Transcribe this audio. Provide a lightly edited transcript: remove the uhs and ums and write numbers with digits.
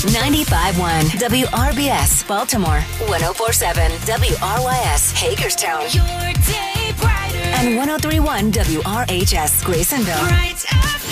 95.1 WRBS, Baltimore. 104.7 WRYS, Hagerstown. Your day brighter. And 103.1 WRHS, Graysonville. Bright